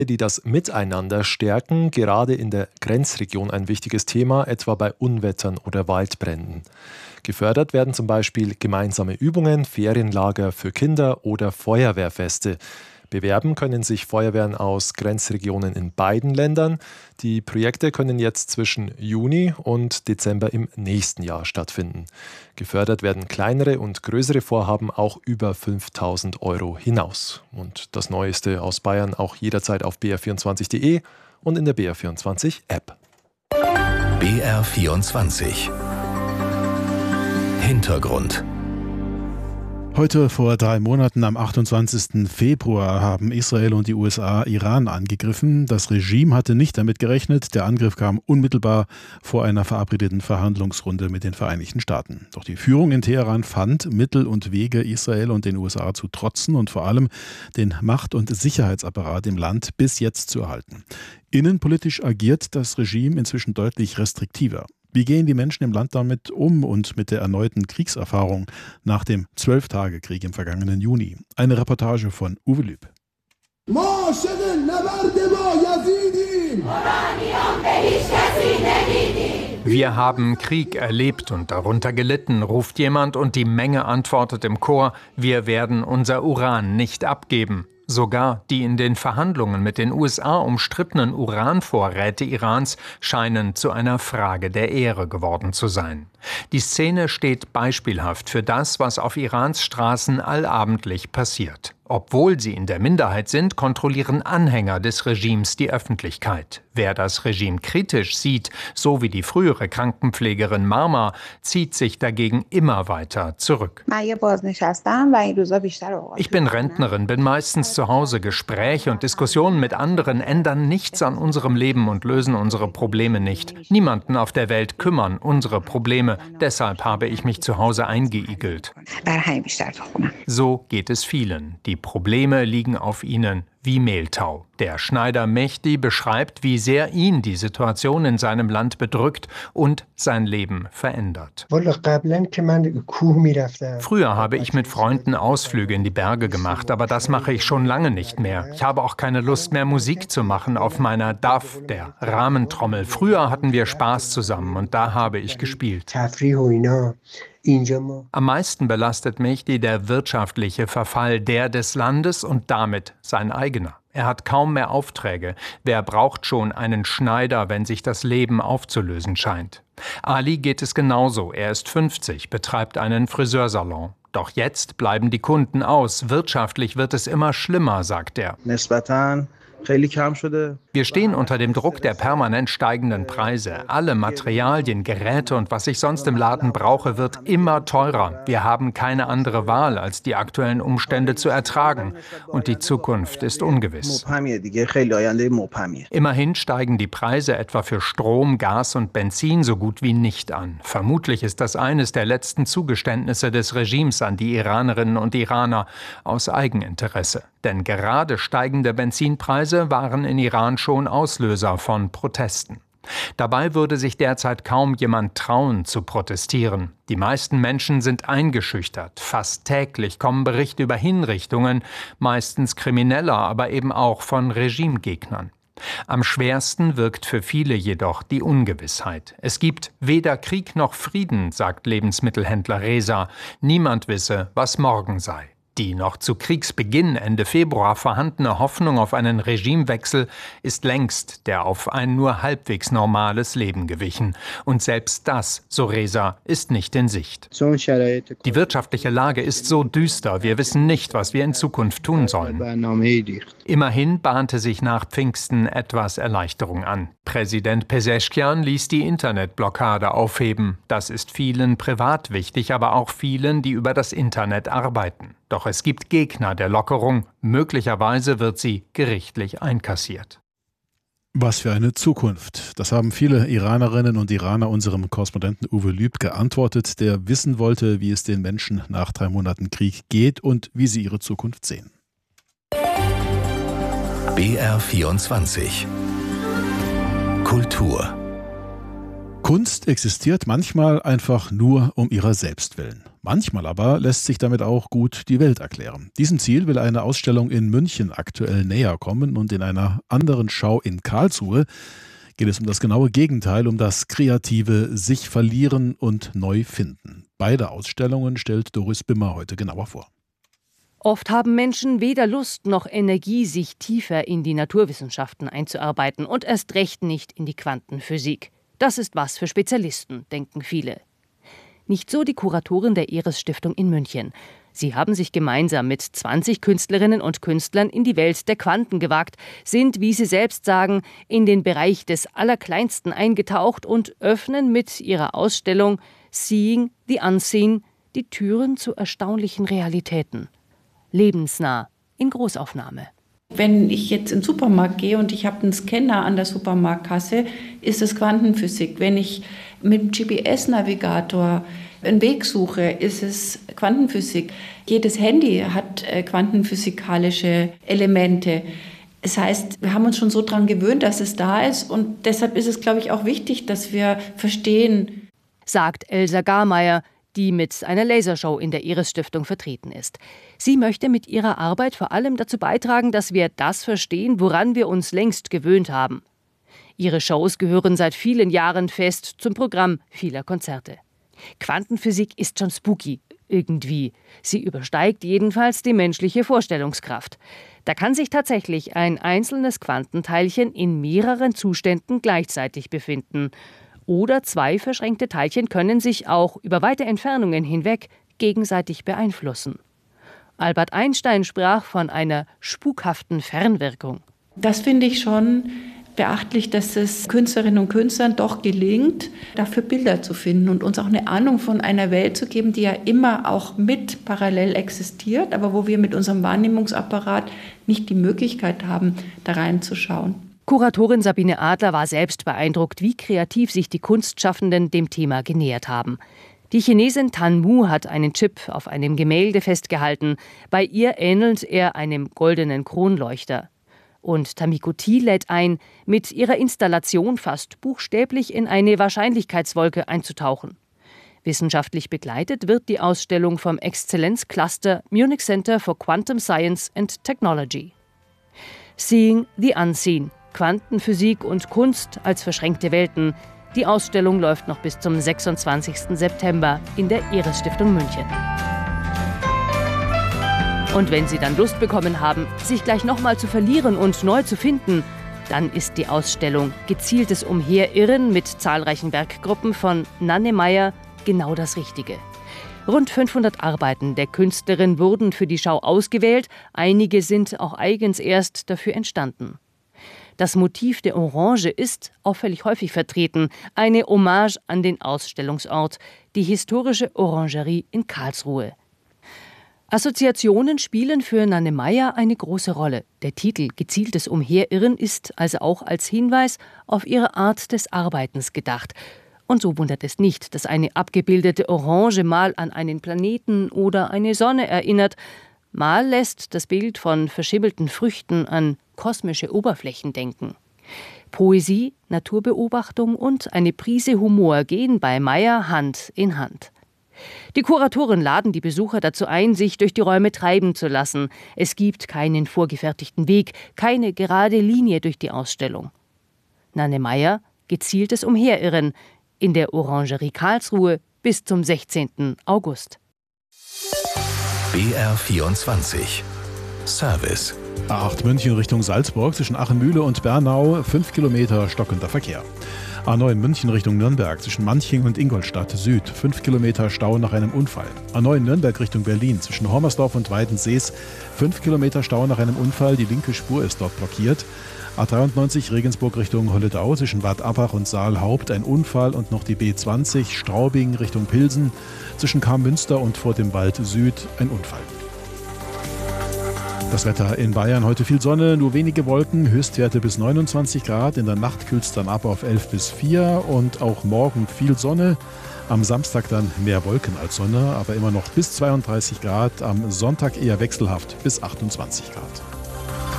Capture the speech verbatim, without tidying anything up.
die das Miteinander stärken, gerade in der Grenzregion ein wichtiges Thema, etwa bei Unwettern oder Waldbränden. Gefördert werden zum Beispiel gemeinsame Übungen, Ferienlager für Kinder oder Feuerwehrfeste. Bewerben können sich Feuerwehren aus Grenzregionen in beiden Ländern. Die Projekte können jetzt zwischen Juni und Dezember im nächsten Jahr stattfinden. Gefördert werden kleinere und größere Vorhaben auch über fünftausend Euro hinaus. Und das Neueste aus Bayern auch jederzeit auf b r vierundzwanzig punkt de und in der B R vierundzwanzig App. B R vierundzwanzig Hintergrund. Heute vor drei Monaten, am achtundzwanzigsten Februar, haben Israel und die U S A Iran angegriffen. Das Regime hatte nicht damit gerechnet. Der Angriff kam unmittelbar vor einer verabredeten Verhandlungsrunde mit den Vereinigten Staaten. Doch die Führung in Teheran fand Mittel und Wege, Israel und den U S A zu trotzen und vor allem den Macht- und Sicherheitsapparat im Land bis jetzt zu erhalten. Innenpolitisch agiert das Regime inzwischen deutlich restriktiver. Wie gehen die Menschen im Land damit um und mit der erneuten Kriegserfahrung nach dem Zwölf-Tage-Krieg im vergangenen Juni? Eine Reportage von Uwe Lüb. Wir haben Krieg erlebt und darunter gelitten, ruft jemand und die Menge antwortet im Chor, wir werden unser Uran nicht abgeben. Sogar die in den Verhandlungen mit den U S A umstrittenen Uranvorräte Irans scheinen zu einer Frage der Ehre geworden zu sein. Die Szene steht beispielhaft für das, was auf Irans Straßen allabendlich passiert. Obwohl sie in der Minderheit sind, kontrollieren Anhänger des Regimes die Öffentlichkeit. Wer das Regime kritisch sieht, so wie die frühere Krankenpflegerin Marma, zieht sich dagegen immer weiter zurück. Ich bin Rentnerin, bin meistens zu Hause. Gespräche und Diskussionen mit anderen ändern nichts an unserem Leben und lösen unsere Probleme nicht. Niemanden auf der Welt kümmern unsere Probleme. Deshalb habe ich mich zu Hause eingeigelt. So geht es vielen. Die Probleme liegen auf ihnen wie Mehltau. Der Schneider Mehdi beschreibt, wie sehr ihn die Situation in seinem Land bedrückt und sein Leben verändert. Früher habe ich mit Freunden Ausflüge in die Berge gemacht, aber das mache ich schon lange nicht mehr. Ich habe auch keine Lust mehr, Musik zu machen auf meiner Daf, der Rahmentrommel. Früher hatten wir Spaß zusammen und da habe ich gespielt. Am meisten belastet Mehdi der wirtschaftliche Verfall, der des Landes und damit sein eigener. Er hat kaum mehr Aufträge. Wer braucht schon einen Schneider, wenn sich das Leben aufzulösen scheint? Ali geht es genauso. Er ist fünfzig, betreibt einen Friseursalon. Doch jetzt bleiben die Kunden aus. Wirtschaftlich wird es immer schlimmer, sagt er. Wir stehen unter dem Druck der permanent steigenden Preise. Alle Materialien, Geräte und was ich sonst im Laden brauche, wird immer teurer. Wir haben keine andere Wahl, als die aktuellen Umstände zu ertragen. Und die Zukunft ist ungewiss. Immerhin steigen die Preise etwa für Strom, Gas und Benzin so gut wie nicht an. Vermutlich ist das eines der letzten Zugeständnisse des Regimes an die Iranerinnen und Iraner aus Eigeninteresse. Denn gerade steigende Benzinpreise waren in Iran schon Auslöser von Protesten. Dabei würde sich derzeit kaum jemand trauen, zu protestieren. Die meisten Menschen sind eingeschüchtert. Fast täglich kommen Berichte über Hinrichtungen, meistens krimineller, aber eben auch von Regimegegnern. Am schwersten wirkt für viele jedoch die Ungewissheit. Es gibt weder Krieg noch Frieden, sagt Lebensmittelhändler Reza. Niemand wisse, was morgen sei. Die noch zu Kriegsbeginn Ende Februar vorhandene Hoffnung auf einen Regimewechsel ist längst der auf ein nur halbwegs normales Leben gewichen. Und selbst das, so Reza, ist nicht in Sicht. Die wirtschaftliche Lage ist so düster, wir wissen nicht, was wir in Zukunft tun sollen. Immerhin bahnte sich nach Pfingsten etwas Erleichterung an. Präsident Pezeshkian ließ die Internetblockade aufheben. Das ist vielen privat wichtig, aber auch vielen, die über das Internet arbeiten. Doch es gibt Gegner der Lockerung. Möglicherweise wird sie gerichtlich einkassiert. Was für eine Zukunft. Das haben viele Iranerinnen und Iraner unserem Korrespondenten Uwe Lüb geantwortet, der wissen wollte, wie es den Menschen nach drei Monaten Krieg geht und wie sie ihre Zukunft sehen. B R vierundzwanzig Kultur. Kunst existiert manchmal einfach nur um ihrer selbst willen. Manchmal aber lässt sich damit auch gut die Welt erklären. Diesem Ziel will eine Ausstellung in München aktuell näher kommen und in einer anderen Schau in Karlsruhe geht es um das genaue Gegenteil, um das kreative sich verlieren und neu finden. Beide Ausstellungen stellt Doris Bimmer heute genauer vor. Oft haben Menschen weder Lust noch Energie, sich tiefer in die Naturwissenschaften einzuarbeiten und erst recht nicht in die Quantenphysik. Das ist was für Spezialisten, denken viele. Nicht so die Kuratorin der Eres-Stiftung in München. Sie haben sich gemeinsam mit zwanzig Künstlerinnen und Künstlern in die Welt der Quanten gewagt, sind, wie sie selbst sagen, in den Bereich des Allerkleinsten eingetaucht und öffnen mit ihrer Ausstellung Seeing the Unseen die Türen zu erstaunlichen Realitäten. Lebensnah, in Großaufnahme. Wenn ich jetzt in den Supermarkt gehe und ich habe einen Scanner an der Supermarktkasse, ist es Quantenphysik. Wenn ich mit dem G P S-Navigator einen Weg suche, ist es Quantenphysik. Jedes Handy hat quantenphysikalische Elemente. Das heißt, wir haben uns schon so daran gewöhnt, dass es da ist. Und deshalb ist es, glaube ich, auch wichtig, dass wir verstehen, sagt Elsa Garmeier, die mit einer Lasershow in der Eres-Stiftung vertreten ist. Sie möchte mit ihrer Arbeit vor allem dazu beitragen, dass wir das verstehen, woran wir uns längst gewöhnt haben. Ihre Shows gehören seit vielen Jahren fest zum Programm vieler Konzerte. Quantenphysik ist schon spooky, irgendwie. Sie übersteigt jedenfalls die menschliche Vorstellungskraft. Da kann sich tatsächlich ein einzelnes Quantenteilchen in mehreren Zuständen gleichzeitig befinden. Oder zwei verschränkte Teilchen können sich auch über weite Entfernungen hinweg gegenseitig beeinflussen. Albert Einstein sprach von einer spukhaften Fernwirkung. Das finde ich schon beachtlich, dass es Künstlerinnen und Künstlern doch gelingt, dafür Bilder zu finden und uns auch eine Ahnung von einer Welt zu geben, die ja immer auch mit parallel existiert, aber wo wir mit unserem Wahrnehmungsapparat nicht die Möglichkeit haben, da reinzuschauen. Kuratorin Sabine Adler war selbst beeindruckt, wie kreativ sich die Kunstschaffenden dem Thema genähert haben. Die Chinesin Tan Mu hat einen Chip auf einem Gemälde festgehalten. Bei ihr ähnelt er einem goldenen Kronleuchter. Und Tamiko T lädt ein, mit ihrer Installation fast buchstäblich in eine Wahrscheinlichkeitswolke einzutauchen. Wissenschaftlich begleitet wird die Ausstellung vom Exzellenzcluster Munich Center for Quantum Science and Technology. Seeing the Unseen. Quantenphysik und Kunst als verschränkte Welten. Die Ausstellung läuft noch bis zum sechsundzwanzigsten September in der Eres-Stiftung München. Und wenn Sie dann Lust bekommen haben, sich gleich nochmal zu verlieren und neu zu finden, dann ist die Ausstellung Gezieltes Umherirren mit zahlreichen Werkgruppen von Nanne Meyer genau das Richtige. Rund fünfhundert Arbeiten der Künstlerin wurden für die Schau ausgewählt, einige sind auch eigens erst dafür entstanden. Das Motiv der Orange ist auffällig häufig vertreten, eine Hommage an den Ausstellungsort, die historische Orangerie in Karlsruhe. Assoziationen spielen für Nanne Meyer eine große Rolle. Der Titel Gezieltes Umherirren ist also auch als Hinweis auf ihre Art des Arbeitens gedacht. Und so wundert es nicht, dass eine abgebildete Orange mal an einen Planeten oder eine Sonne erinnert, mal lässt das Bild von verschimmelten Früchten an kosmische Oberflächen denken. Poesie, Naturbeobachtung und eine Prise Humor gehen bei Meyer Hand in Hand. Die Kuratoren laden die Besucher dazu ein, sich durch die Räume treiben zu lassen. Es gibt keinen vorgefertigten Weg, keine gerade Linie durch die Ausstellung. Nanne Meyer, gezieltes Umherirren in der Orangerie Karlsruhe bis zum sechzehnten August. B R vierundzwanzig Service. A acht München Richtung Salzburg zwischen Achemühle und Bernau, fünf Kilometer stockender Verkehr. A neun München Richtung Nürnberg zwischen Manching und Ingolstadt Süd, fünf Kilometer Stau nach einem Unfall. A neun Nürnberg Richtung Berlin zwischen Hormersdorf und Weidensees, fünf Kilometer Stau nach einem Unfall, die linke Spur ist dort blockiert. A dreiundneunzig Regensburg Richtung Holledau zwischen Bad Abbach und Saalhaupt ein Unfall und noch die B zwanzig Straubing Richtung Pilsen zwischen Karmünster und vor dem Wald Süd ein Unfall. Das Wetter in Bayern: heute viel Sonne, nur wenige Wolken, Höchstwerte bis neunundzwanzig Grad. In der Nacht kühlt es dann ab auf elf bis vier und auch morgen viel Sonne. Am Samstag dann mehr Wolken als Sonne, aber immer noch bis zweiunddreißig Grad. Am Sonntag eher wechselhaft bis achtundzwanzig Grad.